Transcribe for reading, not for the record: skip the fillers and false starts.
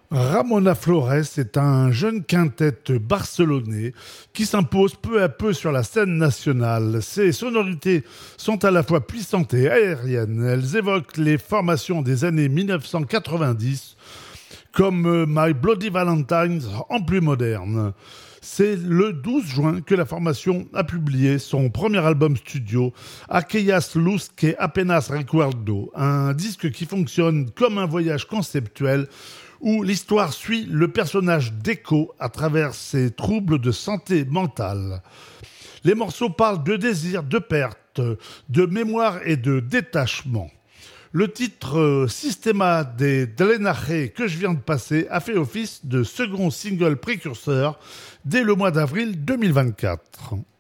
Ramona Flores est un jeune quintet barcelonais qui s'impose peu à peu sur la scène nationale. Ses sonorités sont à la fois puissantes et aériennes. Elles évoquent les formations des années 1990 comme My Bloody Valentines en plus moderne. C'est le 12 juin que la formation a publié son premier album studio, Aquellas Luz que Apenas Recuerdo, un disque qui fonctionne comme un voyage conceptuel où l'histoire suit le personnage d'Echo à travers ses troubles de santé mentale. Les morceaux parlent de désir, de perte, de mémoire et de détachement. Le titre Sistema de Drenaje que je viens de passer a fait office de second single précurseur dès le mois d'avril 2024.